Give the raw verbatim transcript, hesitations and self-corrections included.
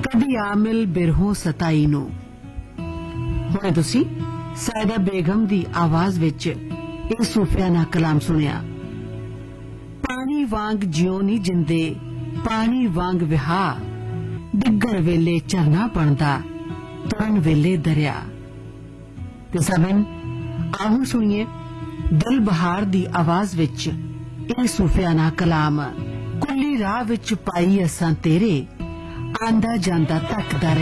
कदी आमिल बिरहों सताई नू। हुणे तुसी सायदा बेगम दी आवाज विच इह सूफियाना कलाम सुनिया। पानी वांग जिਉਂ नहीं जिंदे, पानी वांग विहा, डिग्गण वेले झरना बनदा, तुरन वेले दरिया। ते सबन आहू सुनिए दिल बहार दी आवाज विच इह सूफियाना कलाम। कुल्ली राह विच पाई असां तेरे, आंदा जांदा तकदा